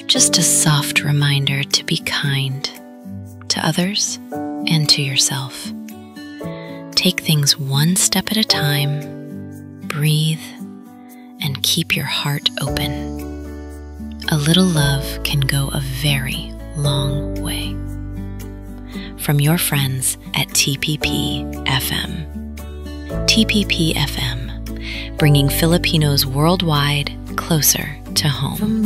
just a soft reminder to be kind to others and to yourself. Take things one step at a time, breathe, and keep your heart open. A little love can go a very long way. From your friends at TPP FM. TPP FM, bringing Filipinos worldwide closer to home.